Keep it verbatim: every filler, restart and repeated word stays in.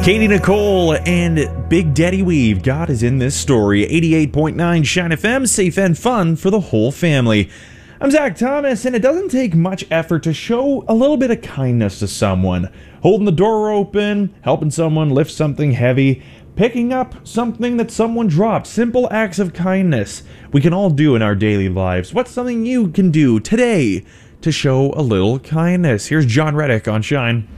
Katie Nicole and Big Daddy Weave. God is in this story. eighty-eight point nine Shine F M, safe and fun for the whole family. I'm Zach Thomas, and it doesn't take much effort to show a little bit of kindness to someone. Holding the door open, helping someone lift something heavy, picking up something that someone dropped. Simple acts of kindness we can all do in our daily lives. What's something you can do today to show a little kindness? Here's John Reddick on Shine.